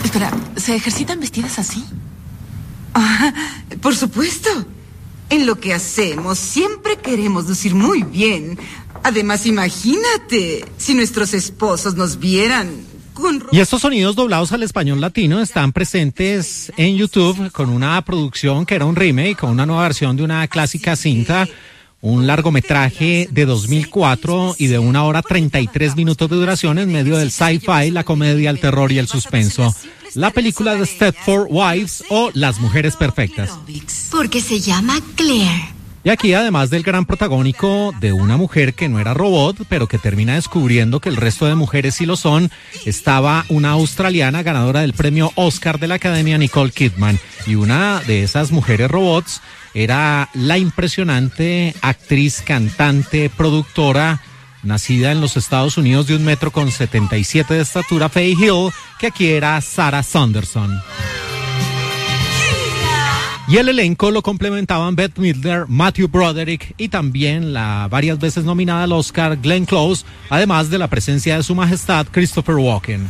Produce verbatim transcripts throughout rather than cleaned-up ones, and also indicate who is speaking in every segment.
Speaker 1: Espera, ¿se ejercitan vestidas así?
Speaker 2: Ah, por supuesto. En lo que hacemos siempre queremos lucir muy bien. Además, imagínate, si nuestros esposos nos vieran con...
Speaker 3: Y estos sonidos doblados al español latino están presentes en YouTube con una producción que era un remake, con una nueva versión de una clásica cinta, un largometraje de dos mil cuatro y de una hora treinta y tres minutos de duración en medio del sci-fi, la comedia, el terror y el suspenso. La película de Stepford Wives o Las Mujeres Perfectas.
Speaker 4: Porque se llama Claire.
Speaker 3: Y aquí, además del gran protagónico de una mujer que no era robot, pero que termina descubriendo que el resto de mujeres sí lo son, estaba una australiana ganadora del premio Oscar de la Academia, Nicole Kidman. Y una de esas mujeres robots era la impresionante actriz, cantante, productora, nacida en los Estados Unidos de un metro con setenta y siete de estatura, Faye Hill, que aquí era Sarah Saunderson. Y el elenco lo complementaban Bette Midler, Matthew Broderick y también la varias veces nominada al Oscar Glenn Close, además de la presencia de su majestad Christopher Walken.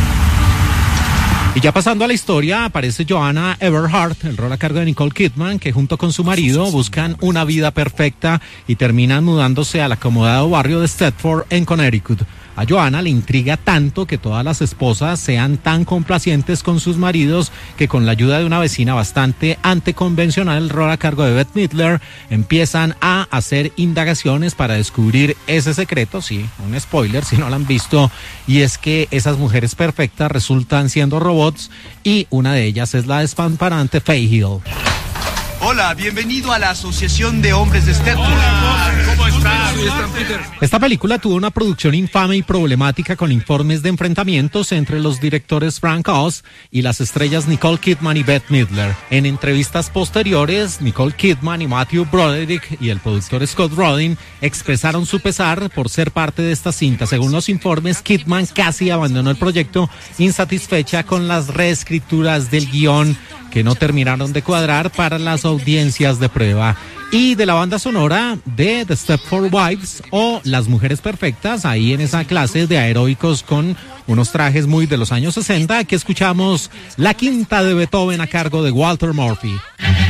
Speaker 3: Y ya pasando a la historia, aparece Joanna Everhart, el rol a cargo de Nicole Kidman, que junto con su marido buscan una vida perfecta y terminan mudándose al acomodado barrio de Stepford en Connecticut. A Joanna le intriga tanto que todas las esposas sean tan complacientes con sus maridos que con la ayuda de una vecina bastante anticonvencional, el rol a cargo de Bette Midler, empiezan a hacer indagaciones para descubrir ese secreto, sí, un spoiler si no lo han visto, y es que esas mujeres perfectas resultan siendo robots y una de ellas es la despamparante Faye Hill.
Speaker 5: Hola, bienvenido a la Asociación de Hombres de Stepford.
Speaker 6: ¿Cómo estás?
Speaker 3: Esta película tuvo una producción infame y problemática con informes de enfrentamientos entre los directores Frank Oz y las estrellas Nicole Kidman y Bette Midler. En entrevistas posteriores, Nicole Kidman y Matthew Broderick y el productor Scott Rudin expresaron su pesar por ser parte de esta cinta. Según los informes, Kidman casi abandonó el proyecto insatisfecha con las reescrituras del guión que no terminaron de cuadrar para las audiencias de prueba. Y de la banda sonora de The Stepford Wives o Las Mujeres Perfectas, ahí en esa clase de aeróbicos con unos trajes muy de los años sesenta, aquí escuchamos La Quinta de Beethoven a cargo de Walter Murphy.